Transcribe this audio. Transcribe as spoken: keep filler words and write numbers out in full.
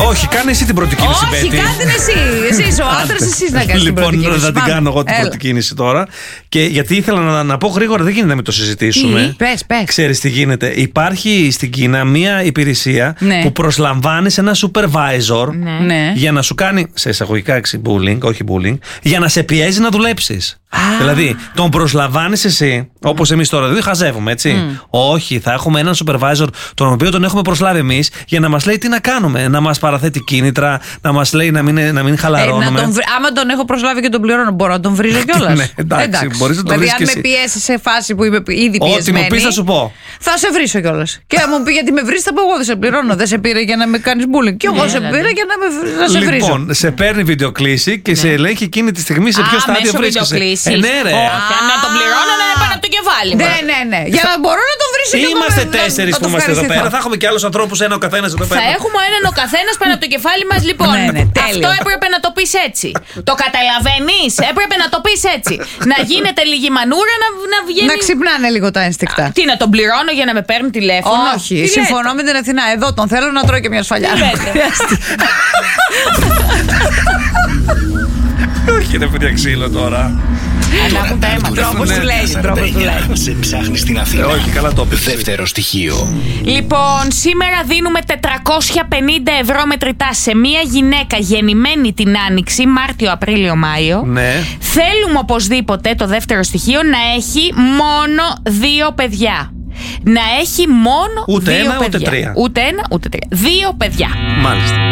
Όχι, κάνε εσύ την πρώτη κίνηση. Όχι, κάνε την εσύ. Εσύ ο άντρας, εσύ να κάνεις την πρώτη κίνηση. Λοιπόν, θα την κάνω εγώ την πρώτη κίνηση τώρα. Και γιατί ήθελα να, να πω γρήγορα, δεν γίνεται να μην το συζητήσουμε. Πες, πες. Ξέρεις τι γίνεται. Υπάρχει στην Κίνα μια υπηρεσία ναι. που προσλαμβάνει ένα supervisor ναι. για να σου κάνει, σε εισαγωγικά έξι, bullying, όχι bullying, για να σε πιέζει να δουλέψεις. Δηλαδή, τον προσλαμβάνεις εσύ, όπως εμείς τώρα, δηλαδή χαζεύουμε, έτσι. Mm. Όχι, θα έχουμε έναν supervisor, τον οποίο τον έχουμε προσλάβει εμείς, για να μας λέει τι να κάνουμε. Να μας παραθέτει κίνητρα, να μας λέει να μην, να μην χαλαρώνουμε. Ε, να τον, άμα τον έχω προσλάβει και τον πληρώνω, μπορώ να τον βρίζω κιόλας. Ναι, εντάξει, εντάξει. Μπορείς να τον δηλαδή, βρεις αν και με πιέσει σε φάση που είμαι ήδη πιεσμένη. Ό,τι μου πεις θα σου πω. Θα σε βρίσω κιόλας. Και αν μου πει γιατί με βρεις, θα πω εγώ δεν σε πληρώνω. Δεν σε πήρε για να με κάνεις bullying. Και εγώ σε πήρα για να, με, να σε βρίσω. Λοιπόν, σε παίρνει βιντεοκλήση και σε ελέγχει εκείνη τη στιγμή σε ποιο στάδιο βρίσκεσαι. Ε, ναι, ρε. Να τον πληρώνω να είναι πάνω από το κεφάλι μου. Ναι, ναι, ναι. Για να μπορώ να τον βρίσω και εγώ. Είμαστε τέσσερις που είμαστε εδώ πέρα. Θα έχουμε και άλλους ανθρώπους, ένα ο καθένας εδώ πέρα. Θα έχουμε έναν ο καθένας πάνω από το κεφάλι μας. Λοιπόν, αυτό έπρεπε να το πεις έτσι. Το καταλαβαίνεις? Έπρεπε να το πεις έτσι. Να γίνεται λίγη μανούρα, να βγαίνει. Να ξυπνάνε λίγο τα ένστικτα. Τι, να τον πληρώνω για να με παίρνει τηλέφωνο? Όχι, συμφωνώ με την Αθηνά. Εδώ τον θέλω να τρώει και μια σφαλιά. Όχι, δεν πήρε ξύλο τώρα. Ανάβουν τα αίματα. Τρόπος του λέει. Τρόπος του λέει. Σε ψάχνει στην Αθήνα. Όχι, καλά το πες. Δεύτερο στοιχείο. Λοιπόν, σήμερα δίνουμε τετρακόσια πενήντα ευρώ μετρητά σε μία γυναίκα γεννημένη την Άνοιξη, Μάρτιο, Απρίλιο, Μάιο. Ναι. Θέλουμε οπωσδήποτε το δεύτερο στοιχείο να έχει μόνο δύο παιδιά. Να έχει μόνο ούτε δύο ένα, παιδιά. Ούτε τρία. Ούτε ένα, ούτε τρία. Δύο παιδιά. Μάλιστα.